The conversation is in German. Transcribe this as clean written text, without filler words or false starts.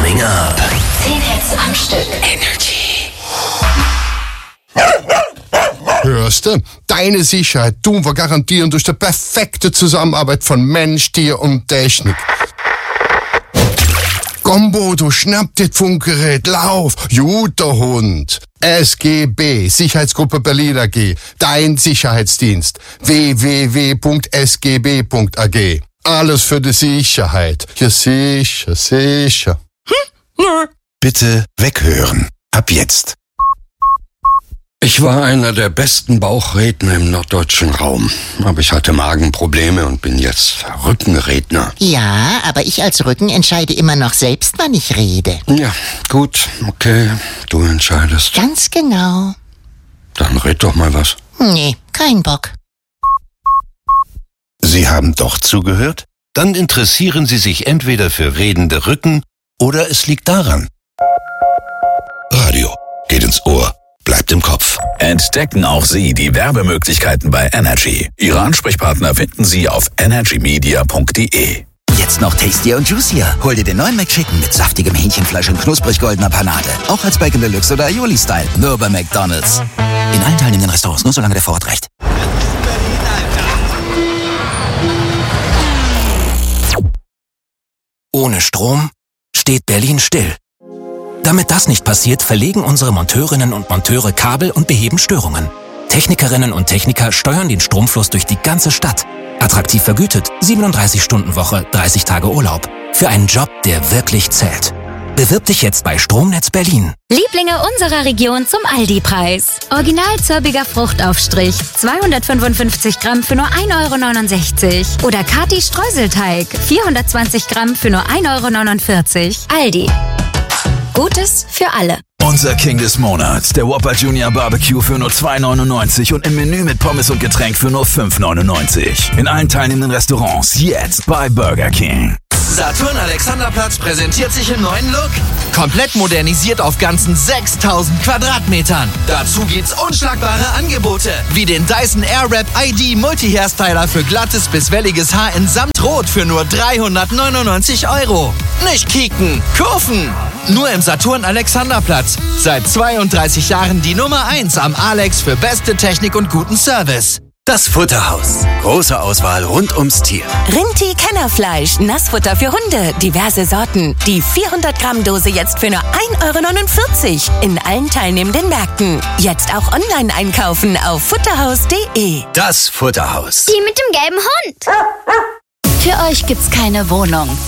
Coming up. 10 Hits am Stück. Energy. Hörst du? Deine Sicherheit tun wir garantieren durch die perfekte Zusammenarbeit von Mensch, Tier und Technik. Gombo, du schnapp dir das Funkgerät, lauf, guter Hund. SGB, Sicherheitsgruppe Berlin AG, dein Sicherheitsdienst. www.sgb.ag. Alles für die Sicherheit. Ja, sicher. Bitte weghören. Ab jetzt. Ich war einer der besten Bauchredner im norddeutschen Raum. Aber ich hatte Magenprobleme und bin jetzt Rückenredner. Ja, aber ich als Rücken entscheide immer noch selbst, wann ich rede. Ja, gut, okay, du entscheidest. Ganz genau. Dann red doch mal was. Nee, kein Bock. Sie haben doch zugehört? Dann interessieren Sie sich entweder für redende Rücken oder es liegt daran. Radio geht ins Ohr, bleibt im Kopf. Entdecken auch Sie die Werbemöglichkeiten bei Energy. Ihre Ansprechpartner finden Sie auf energymedia.de. Jetzt noch tastier und juicier. Hol dir den neuen McChicken mit saftigem Hähnchenfleisch und knusprig goldener Panade. Auch als Bacon Deluxe oder Aioli-Style. Nur bei McDonald's. In allen teilnehmenden Restaurants, nur solange der Vorrat reicht. Ohne Strom steht Berlin still. Damit das nicht passiert, verlegen unsere Monteurinnen und Monteure Kabel und beheben Störungen. Technikerinnen und Techniker steuern den Stromfluss durch die ganze Stadt. Attraktiv vergütet, 37-Stunden-Woche, 30 Tage Urlaub. Für einen Job, der wirklich zählt. Bewirb dich jetzt bei Stromnetz Berlin. Lieblinge unserer Region zum Aldi-Preis. Original zirbiger Fruchtaufstrich, 255 Gramm für nur 1,69 €. Oder Kati Streuselteig, 420 Gramm für nur 1,49 €. Aldi. Gutes für alle. Unser King des Monats, der Whopper Junior Barbecue für nur 2,99 € und im Menü mit Pommes und Getränk für nur 5,99 €. In allen teilnehmenden Restaurants jetzt bei Burger King. Saturn Alexanderplatz präsentiert sich im neuen Look. Komplett modernisiert auf ganzen 6000 Quadratmetern. Dazu gibt's unschlagbare Angebote, wie den Dyson Airwrap ID Multi-Hairstyler für glattes bis welliges Haar in Samtrot für nur 399 €. Nicht kieken, kaufen! Nur im Saturn Alexanderplatz. Seit 32 Jahren die Nummer 1 am Alex für beste Technik und guten Service. Das Futterhaus. Große Auswahl rund ums Tier. Rinti Kennerfleisch, Nassfutter für Hunde, diverse Sorten. Die 400 Gramm Dose jetzt für nur 1,49 € in allen teilnehmenden Märkten. Jetzt auch online einkaufen auf futterhaus.de. Das Futterhaus. Die mit dem gelben Hund. Für euch gibt's keine Wohnung.